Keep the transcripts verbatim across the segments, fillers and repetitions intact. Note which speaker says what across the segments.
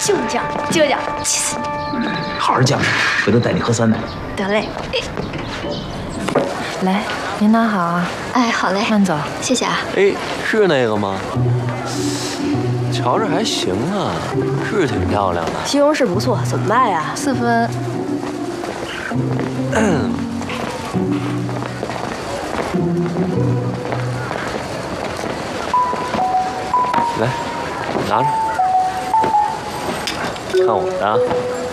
Speaker 1: 就这样，就这样，气死你！
Speaker 2: 好好犟，回头带你喝酸奶。
Speaker 1: 得嘞。
Speaker 3: 来，您拿好啊。
Speaker 1: 哎，好嘞，
Speaker 3: 慢走，
Speaker 1: 谢谢啊。
Speaker 4: 哎，是那个吗？瞧着还行啊，是挺漂亮的。
Speaker 3: 西红柿不错，怎么卖啊？四分。
Speaker 4: 来，拿着，看我的啊。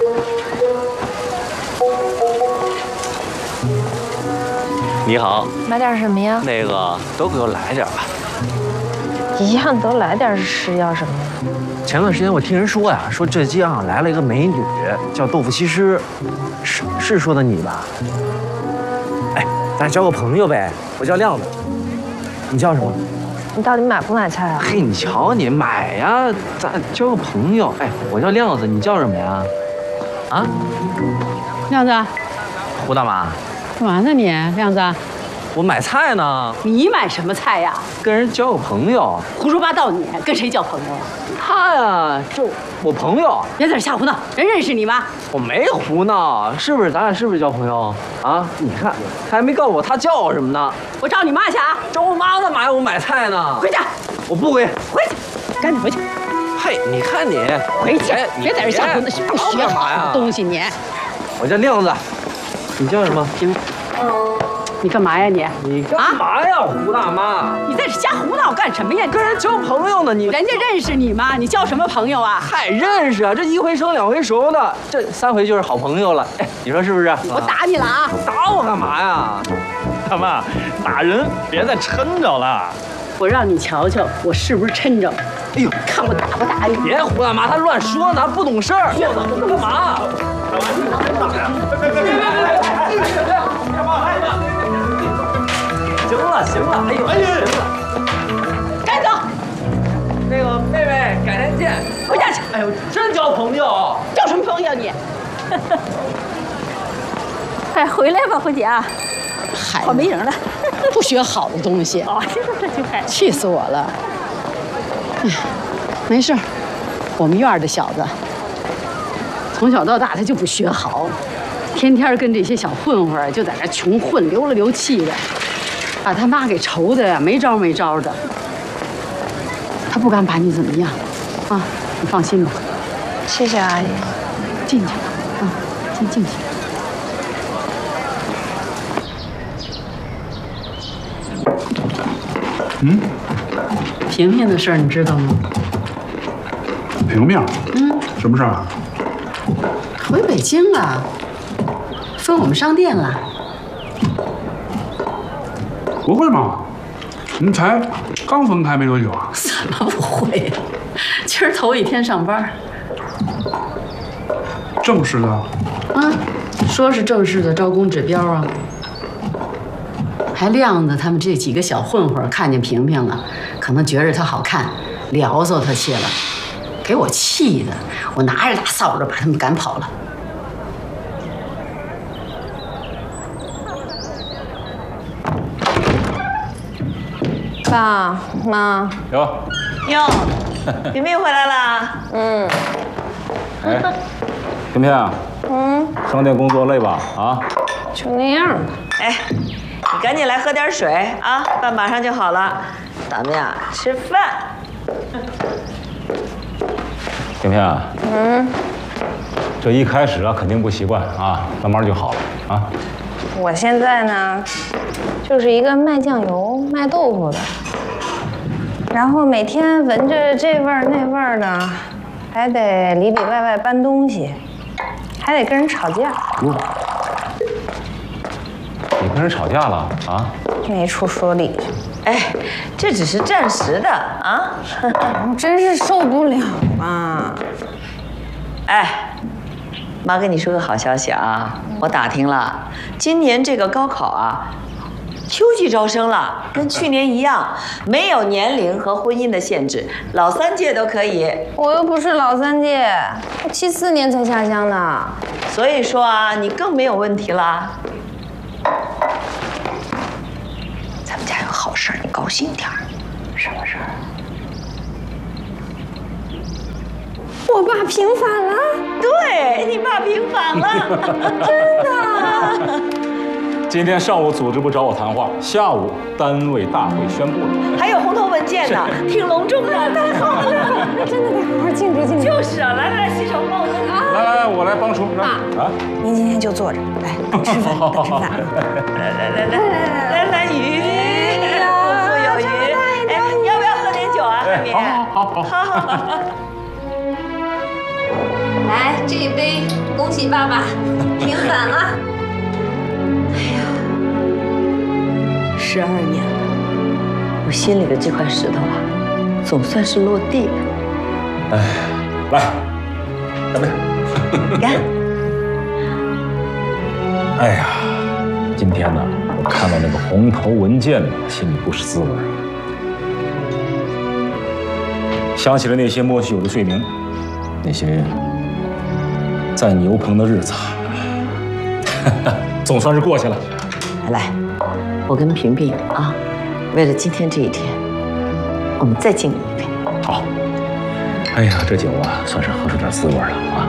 Speaker 4: 你好，
Speaker 3: 买点什么呀？
Speaker 4: 那个都给我来点吧。
Speaker 3: 一样都来点是要什么呀？
Speaker 2: 前段时间我听人说呀，说浙江啊来了一个美女，叫豆腐西施，是是说的你吧？哎，咱交个朋友呗。我叫亮子，你叫什么？
Speaker 3: 你到底买不买菜啊？
Speaker 2: 嘿，你瞧你买呀，咱交个朋友。哎，我叫亮子，你叫什么呀？啊？
Speaker 5: 亮子，
Speaker 2: 胡大妈，
Speaker 5: 干嘛呢你？亮子，
Speaker 2: 我买菜呢。
Speaker 5: 你买什么菜呀？
Speaker 2: 跟人交个朋友。
Speaker 5: 胡说八道你！跟谁交朋友啊？
Speaker 2: 他呀，就我朋友。
Speaker 5: 别在这瞎胡闹！人认识你吗？
Speaker 2: 我没胡闹，是不是？咱俩是不是交朋友啊？你看，他还没告诉我他叫我什么呢。
Speaker 5: 我找你妈去啊！
Speaker 2: 找我妈干嘛呀？我买菜呢。
Speaker 5: 回家！
Speaker 2: 我不回。
Speaker 5: 回去！赶紧回去！
Speaker 2: 嘿，你看你
Speaker 5: 回去！
Speaker 2: 哎
Speaker 5: 别在这瞎胡闹！不学好东西你！
Speaker 2: 我叫亮子，你叫什么？
Speaker 5: 行。你干嘛呀你？
Speaker 2: 你干嘛呀，胡大妈？
Speaker 5: 你在这瞎胡闹干什么呀？
Speaker 2: 跟人交朋友呢，你
Speaker 5: 人家认识你吗？你交什么朋友啊？
Speaker 2: 嗨，认识啊，这一回生两回熟的，这三回就是好朋友了。哎，你说是不是？
Speaker 5: 我打你了啊！
Speaker 2: 打我干嘛呀？
Speaker 6: 大妈，打人别再抻着了。
Speaker 5: 我让你瞧瞧，我是不是抻着？
Speaker 2: 哎呦，
Speaker 5: 看我打不打你？
Speaker 2: 别胡大妈，他乱说呢，不懂事儿。干嘛？行了行了，哎呦哎行了，
Speaker 5: 赶紧走！
Speaker 2: 那个妹妹，改天见，
Speaker 5: 回家去！
Speaker 2: 哎呦，真交朋友？
Speaker 5: 交什么朋友你？
Speaker 3: 快回来吧，胡姐。
Speaker 5: 孩子
Speaker 3: 跑没影了，
Speaker 5: 不学好的东西。
Speaker 3: 哦，这这就开。
Speaker 5: 气死我了！哎，没事儿，我们院儿的小子从小到大他就不学好，天天跟这些小混混就在那穷混，流了流气的，把他妈给愁的呀没招没招的。他不敢把你怎么样，啊，你放心吧。
Speaker 3: 谢谢阿姨。
Speaker 5: 进去，啊，先进去。
Speaker 7: 嗯，
Speaker 5: 萍萍的事儿你知道吗？
Speaker 7: 萍萍，
Speaker 5: 嗯，
Speaker 7: 什么事儿啊？
Speaker 5: 回北京了，分我们商店了。
Speaker 7: 不会吧？你们才刚分开没多久啊？
Speaker 5: 怎么不会呀？今儿头一天上班。
Speaker 7: 正式的？
Speaker 5: 啊，说是正式的招工指标啊。还亮子他们这几个小混混看见萍萍了，可能觉着她好看，撩骚她去了，给我气的，我拿着大扫帚把他们赶跑了。
Speaker 3: 爸妈，
Speaker 6: 有。
Speaker 8: 哟，萍萍回来了。
Speaker 3: 嗯。
Speaker 6: 哎，萍萍，嗯，商店工作累吧？啊？
Speaker 3: 就那样吧。
Speaker 8: 哎，你赶紧来喝点水啊，饭马上就好了。咱们呀，吃饭。
Speaker 6: 萍萍，嗯，这一开始啊肯定不习惯啊，慢慢就好了啊。
Speaker 3: 我现在呢，就是一个卖酱油、卖豆腐的，然后每天闻着这味儿那味儿的，还得里里外外搬东西，还得跟人吵架。
Speaker 6: 哟，你跟人吵架了啊？
Speaker 3: 没处说理去。
Speaker 8: 哎，这只是暂时的啊。
Speaker 3: 我真是受不了啊！
Speaker 8: 哎，妈跟你说个好消息啊，我打听了，今年这个高考啊，秋季招生了，跟去年一样，没有年龄和婚姻的限制，老三届都可以。
Speaker 3: 我又不是老三届，我七四年才下乡的。
Speaker 8: 所以说啊，你更没有问题了。咱们家有好事儿，你高兴点儿。什么事儿？
Speaker 3: 我爸平反了。
Speaker 8: 对你爸平反了，
Speaker 3: 真的。
Speaker 6: 今天上午组织部找我谈话，下午单位大会宣布了，
Speaker 8: 还有红头文件呢，挺隆重的。
Speaker 3: 太好了，那真的得好好庆祝庆祝。
Speaker 8: 就是啊，来来来，洗手抱着啊！
Speaker 6: 来来来，我来帮叔来啊！
Speaker 3: 您今天就坐着，来吃饭，等吃饭。
Speaker 8: 来来来来来来，鱼，富富有余。哎，要不要喝点酒啊，海敏？
Speaker 6: 好好好好。
Speaker 1: 来这一杯，恭喜爸爸平反了。
Speaker 8: 十二年了，我心里的这块石头啊，总算是落地了。
Speaker 6: 哎，来，干杯！
Speaker 8: 干！
Speaker 6: 哎呀，今天呢，我看到那个红头文件呢，心里不是滋味。想起了那些莫须有的罪名，那些在牛棚的日子，总算是过去了。
Speaker 8: 来，我跟萍萍啊，为了今天这一天，我们再敬你一杯。
Speaker 6: 好。哎呀，这酒啊，算是喝出点滋味了啊。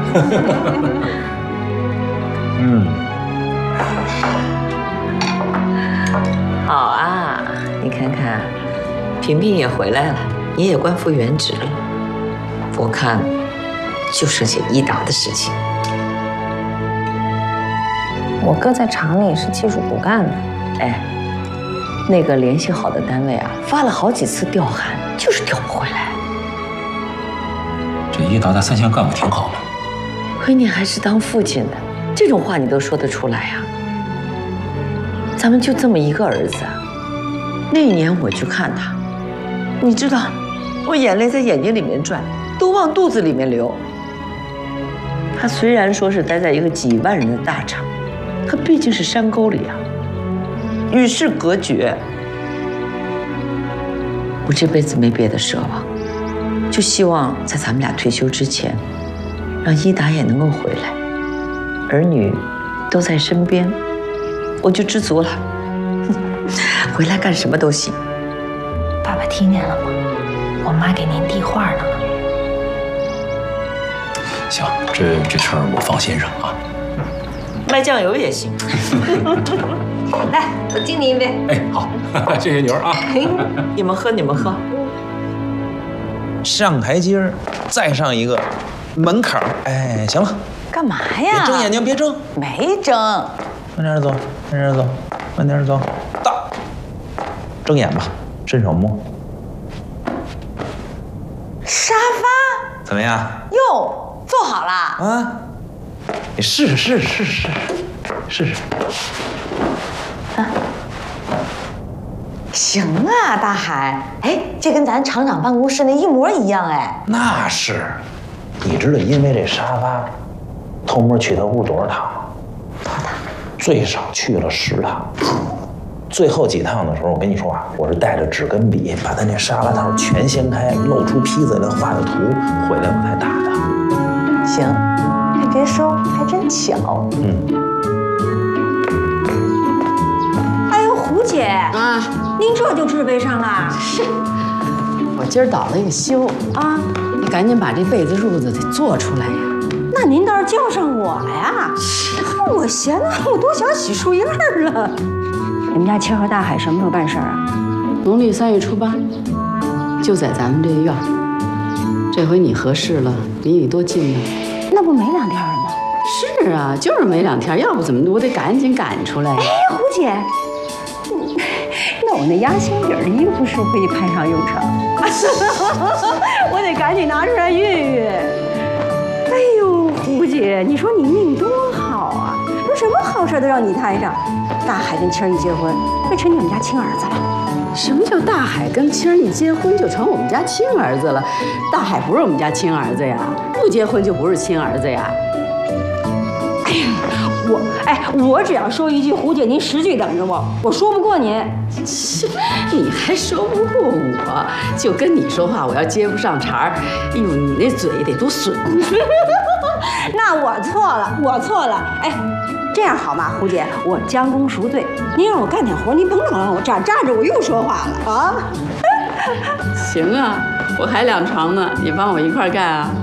Speaker 6: 嗯，
Speaker 8: 好啊，你看看，萍萍也回来了，你也官复原职了。我看，就剩下一达的事情。
Speaker 3: 我哥在厂里是技术骨干的。
Speaker 8: 哎，那个联系好的单位啊，发了好几次调函，就是调不回来。
Speaker 6: 这一达在三线干部挺好嘛。
Speaker 8: 亏你还是当父亲的，这种话你都说得出来呀、啊？咱们就这么一个儿子，那一年我去看他，你知道，我眼泪在眼睛里面转，都往肚子里面流。他虽然说是待在一个几万人的大厂，可毕竟是山沟里啊，与世隔绝。我这辈子没别的奢望，就希望在咱们俩退休之前，让一达也能够回来，儿女都在身边，我就知足了。回来干什么都行。
Speaker 3: 爸爸听见了吗？我妈给您递话呢。
Speaker 6: 行，这这事儿我放心上啊。
Speaker 8: 卖酱油也行。
Speaker 1: 来，我敬你一杯。
Speaker 6: 哎，好，谢谢女儿啊。
Speaker 8: 你们喝，你们喝。
Speaker 9: 上台阶儿，再上一个门槛儿。哎，行了，
Speaker 3: 干嘛
Speaker 9: 别
Speaker 3: 呀？
Speaker 9: 睁眼睛，别睁，
Speaker 3: 没睁。
Speaker 9: 慢点走，慢点走，慢点走。到，睁眼吧，伸手摸。
Speaker 3: 沙发
Speaker 9: 怎么样？
Speaker 3: 哟，做好了。
Speaker 9: 啊，你试试试试试试试试。
Speaker 3: 啊，行啊，大海。哎，这跟咱厂长办公室那一模一样哎。
Speaker 9: 那是，你知道因为这沙发，偷摸去他屋多少趟吗？
Speaker 3: 多少趟？
Speaker 9: 最少去了十趟。最后几趟的时候，我跟你说啊，我是带着纸跟笔，把他那沙发套全掀开，露出坯子来画的图，回来我才打的。
Speaker 3: 行，还别说，还真巧。
Speaker 9: 嗯。
Speaker 3: 哎呦，胡姐
Speaker 5: 啊，
Speaker 3: 您这就治悲伤啦？
Speaker 5: 是，我今儿倒了一个休啊，你赶紧把这被子褥子得做出来呀。
Speaker 3: 那您倒是叫上我呀！我闲的我都想洗树叶了。你们家清和大海什么时候办事儿啊？
Speaker 5: 农历三月初八，就在咱们这院儿。这回你合适了，离你多近呢？
Speaker 3: 那不没两天了吗？
Speaker 5: 是啊，就是没两天，要不怎么我得赶紧赶出来。
Speaker 3: 哎，胡姐，那我那压箱底儿的衣服是不是可以派上用场？我得赶紧拿出来熨熨。哎呦，胡姐，你说你命多好啊！那什么好事都让你摊上。大海跟青儿一结婚，就成你们家亲儿子了。
Speaker 5: 什么叫大海跟青儿一结婚就成我们家亲儿子了？大海不是我们家亲儿子呀，不结婚就不是亲儿子呀。
Speaker 3: 哎呀，我哎，我只要说一句，胡姐您十句等着我，我说不过您。
Speaker 5: 你还说不过我？就跟你说话，我要接不上茬儿。哎呦，你那嘴得多损！
Speaker 3: 那我错了，我错了。哎。这样好吗，胡姐？我将功赎罪，您让我干点活，您甭老让我站，站着我又说话了啊！
Speaker 5: 行啊，我还两床呢，你帮我一块干啊？